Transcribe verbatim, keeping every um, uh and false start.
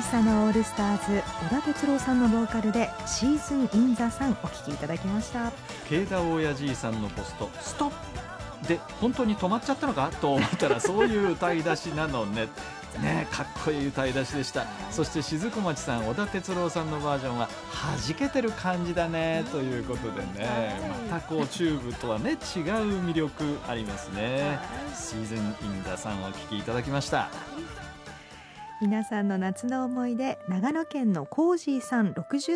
さなオールスターズ、小田哲郎さんのボーカルでシーズンインザサンお聴きいただきました。 慶田大谷じいさんのポストストップで本当に止まっちゃったのかと思ったらそういう歌い出しなのねね、かっこいい歌い出しでした。そして雫町さん、小田哲郎さんのバージョンは弾けてる感じだねということでね、またこうチューブとはね違う魅力ありますね。シーズンインザさんをお聴きいただきました。 皆さんの夏の思い出、長野県のコージーさんろくじゅう